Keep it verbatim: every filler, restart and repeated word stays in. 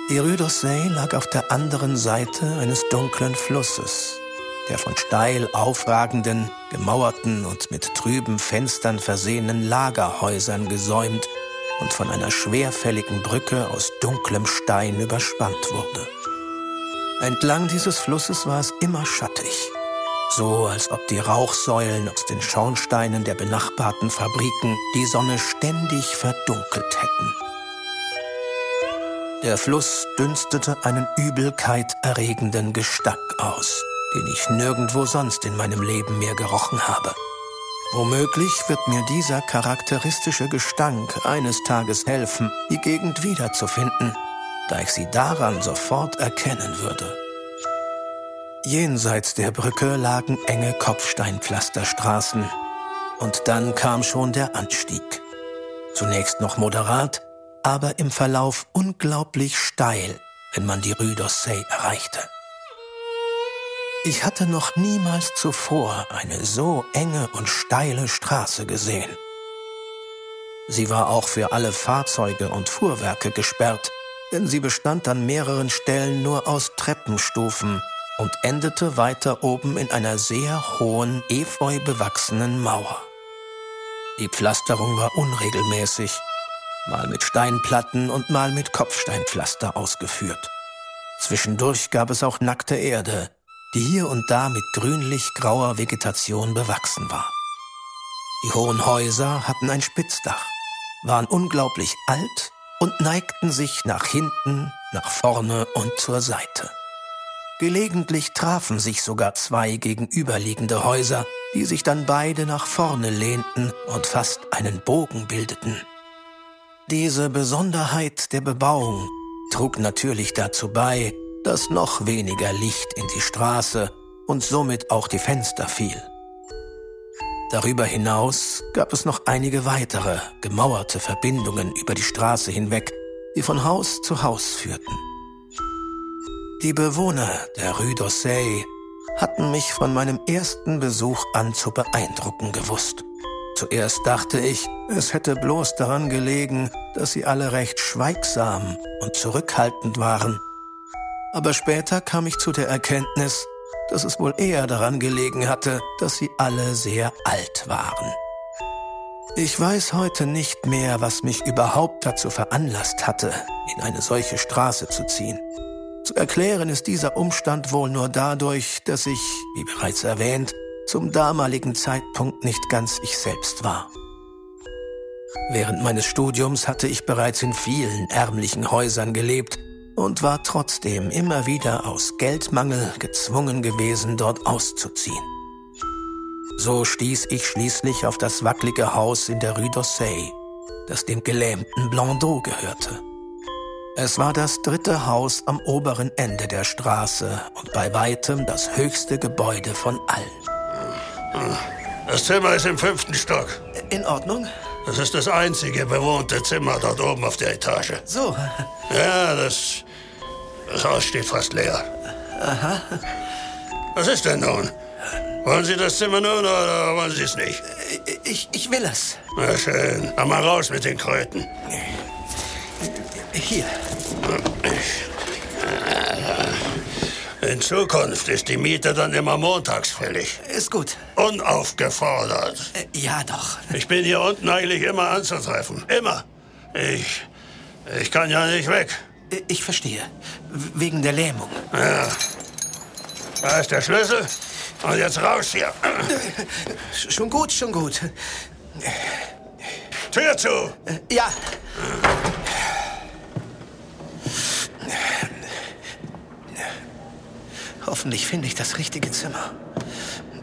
Die Rue d'Orsay lag auf der anderen Seite eines dunklen Flusses, der von steil aufragenden, gemauerten und mit trüben Fenstern versehenen Lagerhäusern gesäumt und von einer schwerfälligen Brücke aus dunklem Stein überspannt wurde. Entlang dieses Flusses war es immer schattig, so als ob die Rauchsäulen aus den Schornsteinen der benachbarten Fabriken die Sonne ständig verdunkelt hätten. Der Fluss dünstete einen übelkeiterregenden Gestank aus, den ich nirgendwo sonst in meinem Leben mehr gerochen habe. Womöglich wird mir dieser charakteristische Gestank eines Tages helfen, die Gegend wiederzufinden, da ich sie daran sofort erkennen würde. Jenseits der Brücke lagen enge Kopfsteinpflasterstraßen, und dann kam schon der Anstieg. Zunächst noch moderat, aber im Verlauf unglaublich steil, wenn man die Rue d'Orsay erreichte. Ich hatte noch niemals zuvor eine so enge und steile Straße gesehen. Sie war auch für alle Fahrzeuge und Fuhrwerke gesperrt, denn sie bestand an mehreren Stellen nur aus Treppenstufen und endete weiter oben in einer sehr hohen, efeu bewachsenen Mauer. Die Pflasterung war unregelmäßig, mal mit Steinplatten und mal mit Kopfsteinpflaster ausgeführt. Zwischendurch gab es auch nackte Erde, die hier und da mit grünlich-grauer Vegetation bewachsen war. Die hohen Häuser hatten ein Spitzdach, waren unglaublich alt und neigten sich nach hinten, nach vorne und zur Seite. Gelegentlich trafen sich sogar zwei gegenüberliegende Häuser, die sich dann beide nach vorne lehnten und fast einen Bogen bildeten. Diese Besonderheit der Bebauung trug natürlich dazu bei, dass noch weniger Licht in die Straße und somit auch die Fenster fiel. Darüber hinaus gab es noch einige weitere, gemauerte Verbindungen über die Straße hinweg, die von Haus zu Haus führten. Die Bewohner der Rue d'Orsay hatten mich von meinem ersten Besuch an zu beeindrucken gewusst. Zuerst dachte ich, es hätte bloß daran gelegen, dass sie alle recht schweigsam und zurückhaltend waren. Aber später kam ich zu der Erkenntnis, dass es wohl eher daran gelegen hatte, dass sie alle sehr alt waren. Ich weiß heute nicht mehr, was mich überhaupt dazu veranlasst hatte, in eine solche Straße zu ziehen. Zu erklären ist dieser Umstand wohl nur dadurch, dass ich, wie bereits erwähnt, zum damaligen Zeitpunkt nicht ganz ich selbst war. Während meines Studiums hatte ich bereits in vielen ärmlichen Häusern gelebt und war trotzdem immer wieder aus Geldmangel gezwungen gewesen, dort auszuziehen. So stieß ich schließlich auf das wackelige Haus in der Rue d'Orsay, das dem gelähmten Blondeau gehörte. Es war das dritte Haus am oberen Ende der Straße und bei weitem das höchste Gebäude von allen. Das Zimmer ist im fünften Stock. In Ordnung? Das ist das einzige bewohnte Zimmer dort oben auf der Etage. So. Ja, das, das Haus steht fast leer. Aha. Was ist denn nun? Wollen Sie das Zimmer nun oder wollen Sie es nicht? Ich, ich will es. Na schön. Dann mal raus mit den Kröten. Hier. In Zukunft ist die Miete dann immer montags fällig. Ist gut. Unaufgefordert. Äh, ja, doch. Ich bin hier unten eigentlich immer anzutreffen. Immer. Ich, ich kann ja nicht weg. Ich verstehe. Wegen der Lähmung. Ja. Da ist der Schlüssel. Und jetzt raus hier. Schon gut, schon gut. Tür zu. Ja. Hoffentlich finde ich das richtige Zimmer.